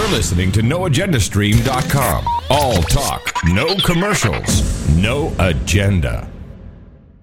You're listening to NoAgendaStream.com. All talk, no commercials, no agenda.